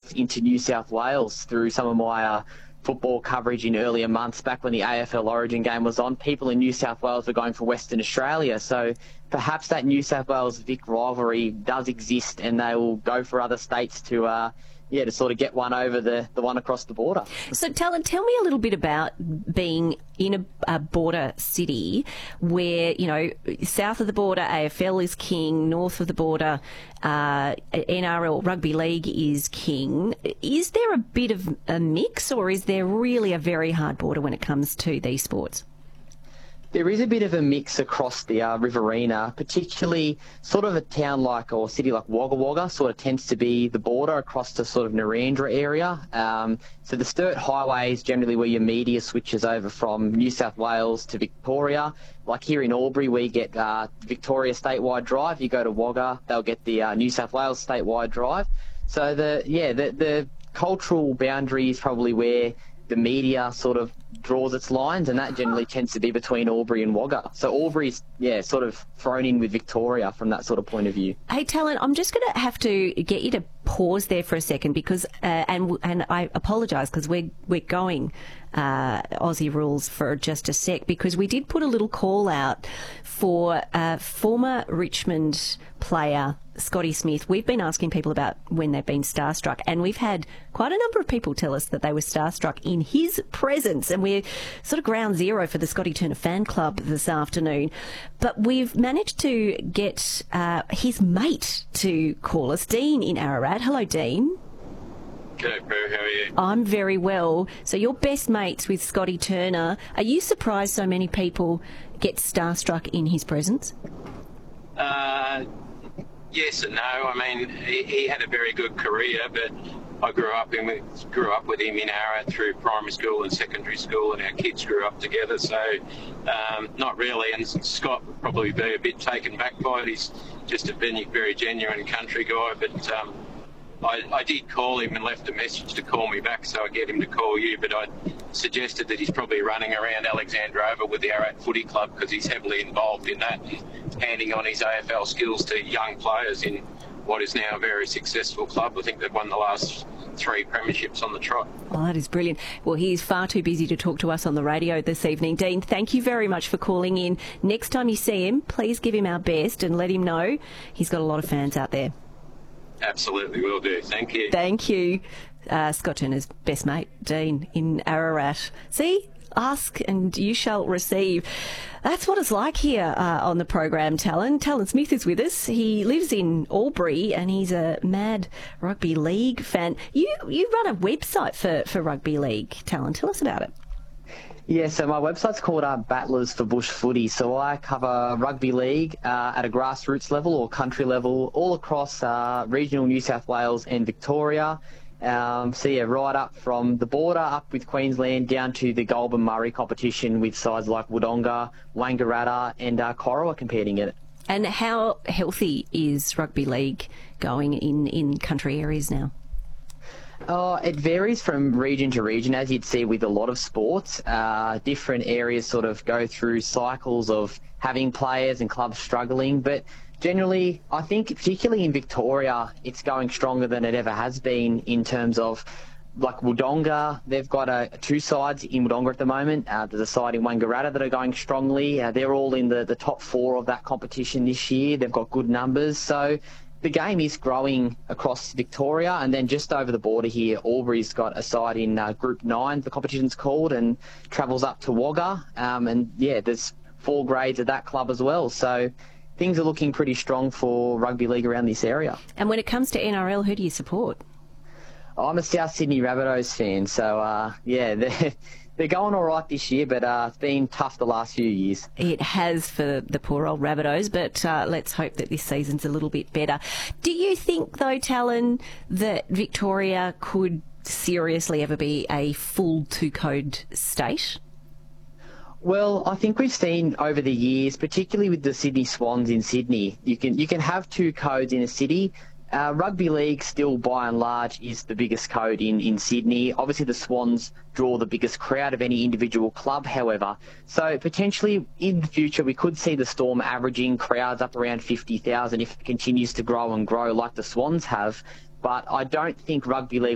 into New South Wales through some of my football coverage in earlier months, back when the AFL Origin game was on. People in New South Wales were going for Western Australia, so perhaps that New South Wales-Vic rivalry does exist, and they will go for other states to sort of get one over the one across the border. So tell me a little bit about being in a border city where, south of the border AFL is king, north of the border NRL Rugby League is king. Is there a bit of a mix, or is there really a very hard border when it comes to these sports? There is a bit of a mix across the Riverina, particularly sort of a town like, or city like Wagga Wagga sort of tends to be the border across the sort of Narrandera area. So the Sturt Highway is generally where your media switches over from New South Wales to Victoria. Like here in Albury, we get Victoria statewide drive. You go to Wagga, they'll get the New South Wales statewide drive. So the cultural boundary is probably where the media sort of draws its lines, and that generally tends to be between Albury and Wagga. So Albury's, sort of thrown in with Victoria from that sort of point of view. Hey, Talon, I'm just going to have to get you to pause there for a second because, and I apologise because we're going Aussie rules for just a sec, because we did put a little call out for former Richmond player Scotty Smith. We've been asking people about when they've been starstruck, and we've had quite a number of people tell us that they were starstruck in his presence, and we're sort of ground zero for the Scotty Turner fan club this afternoon. But we've managed to get his mate to call us, Dean in Ararat. Hello, Dean. G'day, Prue. How are you? I'm very well. So you're best mates with Scotty Turner. Are you surprised so many people get starstruck in his presence? Yes and no. I mean, he had a very good career, but I grew up with him in Ararat through primary school and secondary school, and our kids grew up together. So not really. And Scott would probably be a bit taken back by it. He's just a very genuine country guy, but I did call him and left a message to call me back, so I get him to call you, but I suggested that he's probably running around Alexandrova with the Ararat Footy Club because he's heavily involved in that, handing on his AFL skills to young players in what is now a very successful club. I think they've won the last 3 premierships on the trot. Oh, that is brilliant. Well, he is far too busy to talk to us on the radio this evening. Dean, thank you very much for calling in. Next time you see him, please give him our best and let him know he's got a lot of fans out there. Absolutely, will do. Thank you. Thank you. Scott Turner's best mate, Dean, in Ararat. See? Ask and you shall receive. That's what it's like here on the program, Talon. Talon Smith is with us. He lives in Albury and he's a mad rugby league fan. You run a website for rugby league, Talon. Tell us about it. Yeah, so my website's called Battlers for Bush Footy. So I cover rugby league at a grassroots level or country level all across regional New South Wales and Victoria. Right up from the border up with Queensland down to the Goulburn Murray competition with sides like Wodonga, Wangaratta and Corowa competing in it. And how healthy is rugby league going in country areas now? It varies from region to region, as you'd see with a lot of sports. Different areas sort of go through cycles of having players and clubs struggling, but generally, I think particularly in Victoria, it's going stronger than it ever has been in terms of, like Wodonga, they've got 2 sides in Wodonga at the moment. There's a side in Wangaratta that are going strongly. They're all in the top 4 of that competition this year. They've got good numbers. So the game is growing across Victoria, and then just over the border here, Albury's got a side in Group 9, the competition's called, and travels up to Wagga. There's 4 grades at that club as well. So things are looking pretty strong for rugby league around this area. And when it comes to NRL, who do you support? I'm a South Sydney Rabbitohs fan, so they're going all right this year, but it's been tough the last few years. It has for the poor old Rabbitohs, but let's hope that this season's a little bit better. Do you think, though, Talon, that Victoria could seriously ever be a full 2-code state? Well, I think we've seen over the years, particularly with the Sydney Swans in Sydney, you can have 2 codes in a city. Rugby league still, by and large, is the biggest code in Sydney. Obviously, the Swans draw the biggest crowd of any individual club, however. So potentially in the future, we could see the Storm averaging crowds up around 50,000 if it continues to grow and grow like the Swans have. But I don't think rugby league